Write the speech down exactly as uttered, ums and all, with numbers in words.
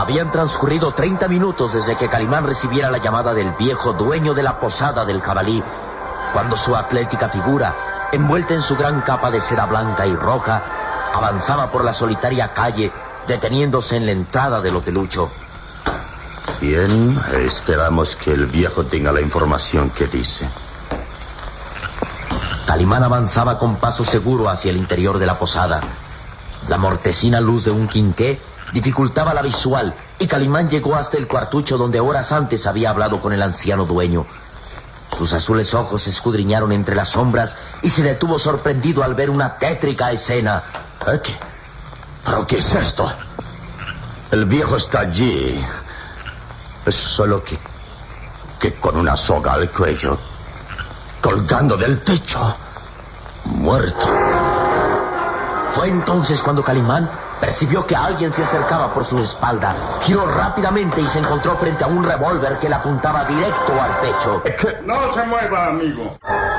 Habían transcurrido treinta minutos desde que Calimán recibiera la llamada del viejo dueño de la posada del Jabalí, cuando su atlética figura, envuelta en su gran capa de seda blanca y roja, avanzaba por la solitaria calle, deteniéndose en la entrada del hotelucho. Bien, esperamos que el viejo tenga la información que dice. Calimán avanzaba con paso seguro hacia el interior de la posada. La mortecina luz de un quinqué dificultaba la visual y Calimán llegó hasta el cuartucho donde horas antes había hablado con el anciano dueño. Sus azules ojos se escudriñaron entre las sombras y se detuvo sorprendido al ver una tétrica escena. ¿Eh? ¿Qué? ¿Pero qué es esto? El viejo está allí. Es solo que... que con una soga al cuello, colgando del techo, muerto. Fue entonces cuando Calimán percibió que alguien se acercaba por su espalda. Giró rápidamente y se encontró frente a un revólver que le apuntaba directo al pecho. No se mueva, amigo.